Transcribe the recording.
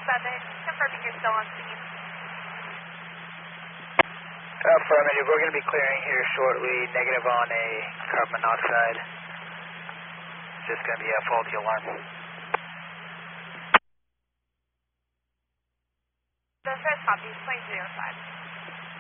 confirming you're still on scene. Affirmative, we're going to be clearing here shortly, negative on a carbon monoxide. Just going to be a faulty alarm. The first copy, 2305.